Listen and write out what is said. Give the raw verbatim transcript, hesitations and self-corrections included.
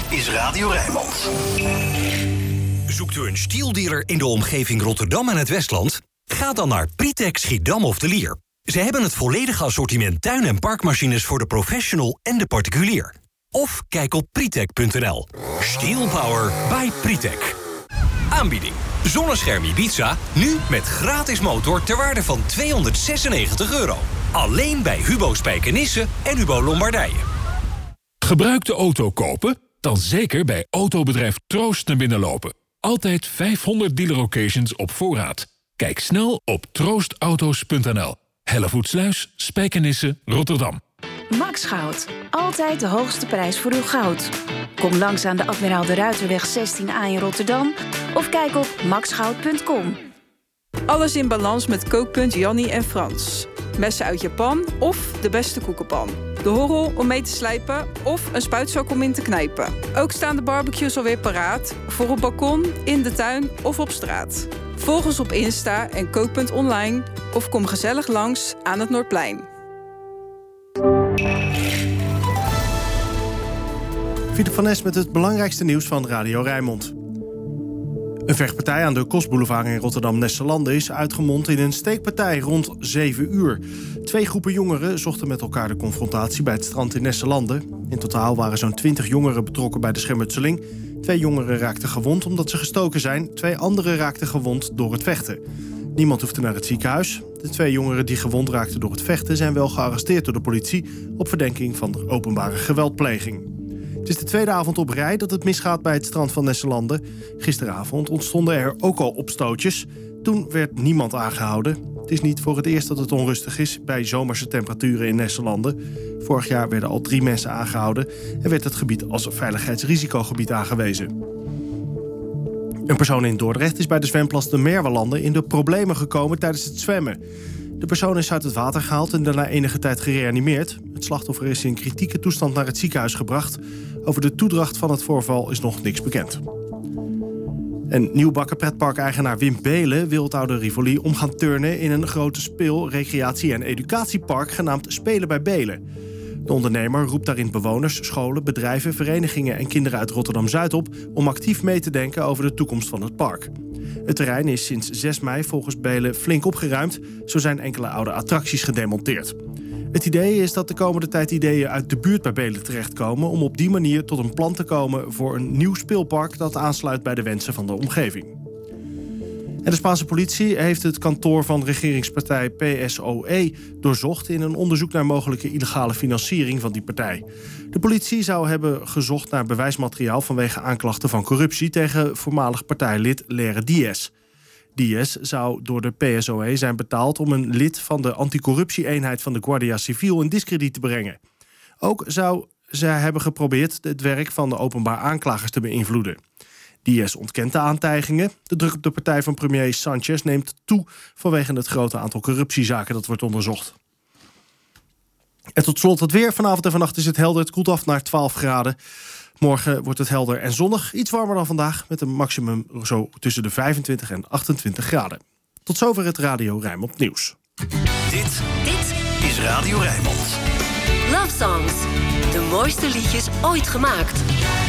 is Radio Rijnmond. Zoekt u een stieldealer in de omgeving Rotterdam en het Westland? Ga dan naar Pritek Schiedam of de Lier. Ze hebben het volledige assortiment tuin- en parkmachines voor de professional en de particulier. Of kijk op pritek punt n l. Steel Power by Pritek. Aanbieding. Zonnescherm Ibiza, nu met gratis motor ter waarde van tweehonderdzesennegentig euro. Alleen bij Hubo Spijkenisse en Hubo Lombardije. Gebruikte auto kopen? Dan zeker bij autobedrijf Troost naar binnen lopen. Altijd vijfhonderd dealer locations op voorraad. Kijk snel op troostauto's punt n l. Hellevoetsluis, Spijkenisse, Rotterdam. Max Goud. Altijd de hoogste prijs voor uw goud. Kom langs aan de Admiraal de Ruiterweg zestien A in Rotterdam of kijk op max goud punt com. Alles in balans met kookpunt Jannie en Frans. Messen uit Japan of de beste koekenpan. De horrel om mee te slijpen of een spuitzak om in te knijpen. Ook staan de barbecues alweer paraat voor op balkon, in de tuin of op straat. Volg ons op Insta en kookpunt online of kom gezellig langs aan het Noordplein. Philip van Nes met het belangrijkste nieuws van Radio Rijnmond. Een vechtpartij aan de Kostboulevard in Rotterdam-Nesselande is uitgemond in een steekpartij rond zeven uur. Twee groepen jongeren zochten met elkaar de confrontatie bij het strand in Nesselande. In totaal waren zo'n twintig jongeren betrokken bij de schermutseling. Twee jongeren raakten gewond omdat ze gestoken zijn. Twee anderen raakten gewond door het vechten. Niemand hoefde naar het ziekenhuis. De twee jongeren die gewond raakten door het vechten zijn wel gearresteerd door de politie op verdenking van openbare geweldpleging. Het is de tweede avond op rij dat het misgaat bij het strand van Nesselande. Gisteravond ontstonden er ook al opstootjes. Toen werd niemand aangehouden. Het is niet voor het eerst dat het onrustig is bij zomerse temperaturen in Nesselande. Vorig jaar werden al drie mensen aangehouden en werd het gebied als veiligheidsrisicogebied aangewezen. Een persoon in Dordrecht is bij de zwemplas de Merwelanden in de problemen gekomen tijdens het zwemmen. De persoon is uit het water gehaald en daarna enige tijd gereanimeerd. Het slachtoffer is in kritieke toestand naar het ziekenhuis gebracht. Over de toedracht van het voorval is nog niks bekend. En Nieuwbakken pretparkeigenaar Wim Beelen wil het oude Rivoli om gaan turnen in een grote speel-, recreatie- en educatiepark genaamd Spelen bij Beelen. De ondernemer roept daarin bewoners, scholen, bedrijven, verenigingen en kinderen uit Rotterdam-Zuid op om actief mee te denken over de toekomst van het park. Het terrein is sinds zes mei volgens Beelen flink opgeruimd. Zo zijn enkele oude attracties gedemonteerd. Het idee is dat de komende tijd ideeën uit de buurt bij Beelen terechtkomen om op die manier tot een plan te komen voor een nieuw speelpark dat aansluit bij de wensen van de omgeving. En de Spaanse politie heeft het kantoor van regeringspartij P S O E doorzocht in een onderzoek naar mogelijke illegale financiering van die partij. De politie zou hebben gezocht naar bewijsmateriaal vanwege aanklachten van corruptie tegen voormalig partijlid Lere Diaz. Diaz zou door de P S O E zijn betaald om een lid van de anticorruptie-eenheid van de Guardia Civil in diskrediet te brengen. Ook zou zij hebben geprobeerd het werk van de openbaar aanklagers te beïnvloeden. Diaz ontkent de aantijgingen. De druk op de partij van premier Sanchez neemt toe vanwege het grote aantal corruptiezaken dat wordt onderzocht. En tot slot het weer. Vanavond en vannacht is het helder. Het koelt af naar twaalf graden. Morgen wordt het helder en zonnig. Iets warmer dan vandaag met een maximum zo tussen de vijfentwintig en achtentwintig graden. Tot zover het Radio Rijnmond nieuws. Dit, dit is Radio Rijnmond. Love Songs. De mooiste liedjes ooit gemaakt.